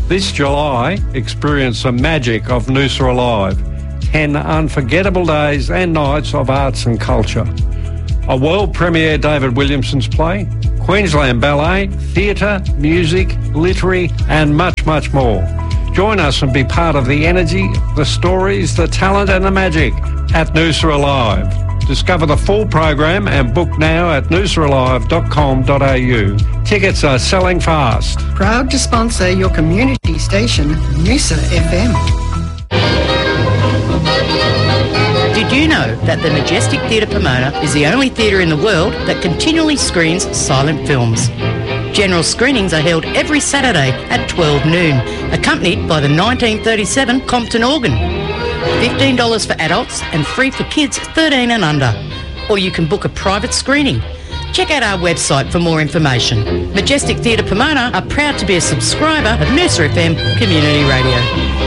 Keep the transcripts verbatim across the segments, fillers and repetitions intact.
This July, experience the magic of Noosa Alive. ten unforgettable days and nights of arts and culture. A world premiere David Williamson's play, Queensland Ballet, theatre, music, literary and much, much more. Join us and be part of the energy, the stories, the talent and the magic at Noosa Alive. Discover the full program and book now at noosa alive dot com dot a u. Tickets are selling fast. Proud to sponsor your community station, Noosa F M. Did you know that the Majestic Theatre Pomona is the only theatre in the world that continually screens silent films? General screenings are held every Saturday at twelve noon, accompanied by the nineteen thirty-seven Compton organ. fifteen dollars for adults and free for kids thirteen and under. Or you can book a private screening. Check out our website for more information. Majestic Theatre Pomona are proud to be a subscriber of Noosa F M Community Radio.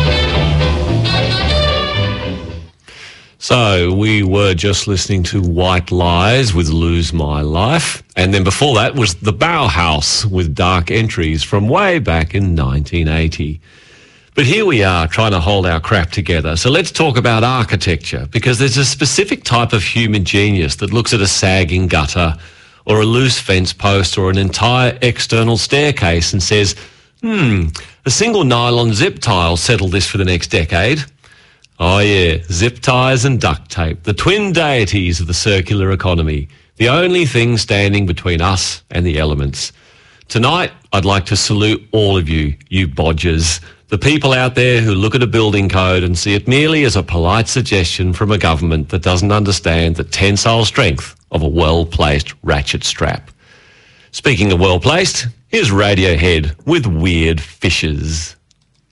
So we were just listening to White Lies with Lose My Life. And then before that was The Bauhaus with Dark Entries from way back in nineteen eighty. But here we are trying to hold our crap together. So let's talk about architecture, because there's a specific type of human genius that looks at a sagging gutter or a loose fence post or an entire external staircase and says, hmm, a single nylon zip tie will settle this for the next decade. Oh yeah, zip ties and duct tape, the twin deities of the circular economy, the only thing standing between us and the elements. Tonight, I'd like to salute all of you, you bodgers, the people out there who look at a building code and see it merely as a polite suggestion from a government that doesn't understand the tensile strength of a well-placed ratchet strap. Speaking of well-placed, here's Radiohead with Weird Fishes.